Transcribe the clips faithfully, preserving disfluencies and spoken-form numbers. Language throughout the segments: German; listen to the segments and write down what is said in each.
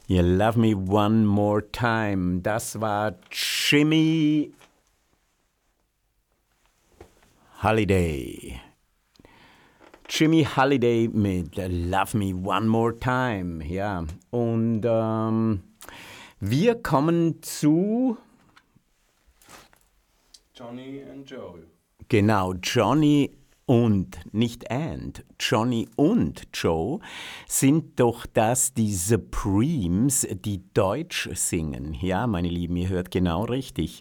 You Love Me One More Time. Das war Jimmy Holiday. Jimmy Holiday mit Love Me One More Time. Ja, und ähm, wir kommen zu Johnny and Joe. Genau, Johnny und, nicht and, Johnny und Joe sind doch das die Supremes, die Deutsch singen. Ja, meine Lieben, ihr hört genau richtig.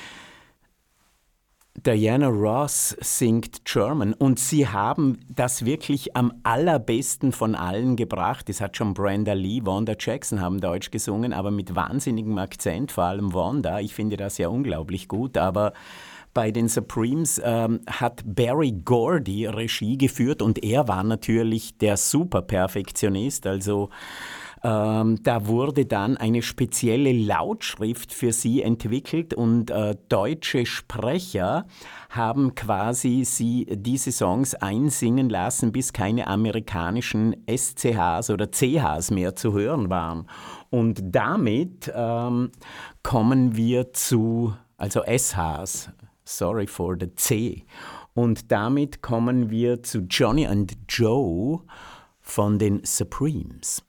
Diana Ross singt German und sie haben das wirklich am allerbesten von allen gebracht. Es hat schon Brenda Lee, Wanda Jackson haben Deutsch gesungen, aber mit wahnsinnigem Akzent, vor allem Wanda. Ich finde das ja unglaublich gut, aber bei den Supremes ähm, hat Barry Gordy Regie geführt und er war natürlich der Superperfektionist, also ähm, da wurde dann eine spezielle Lautschrift für sie entwickelt und äh, deutsche Sprecher haben quasi sie diese Songs einsingen lassen, bis keine amerikanischen S C Hs oder C Hs mehr zu hören waren. Und damit ähm, kommen wir zu, also S Hs, sorry for the C. Und damit kommen wir zu Johnny and Joe von den Supremes.